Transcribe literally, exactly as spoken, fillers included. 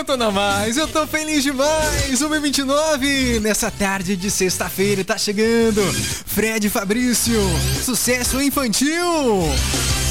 Eu tô na mais, eu tô feliz demais. um e vinte e nove, nessa tarde de sexta-feira tá chegando Fred Fabrício, sucesso infantil.